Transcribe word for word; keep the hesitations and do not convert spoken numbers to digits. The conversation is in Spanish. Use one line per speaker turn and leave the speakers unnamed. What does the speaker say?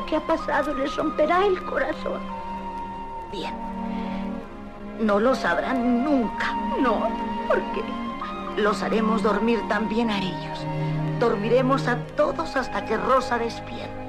que ha pasado les romperá el corazón.
Bien. No lo sabrán nunca.
No, ¿por qué?
Los haremos dormir también a ellos. Dormiremos a todos hasta que Rosa despierte.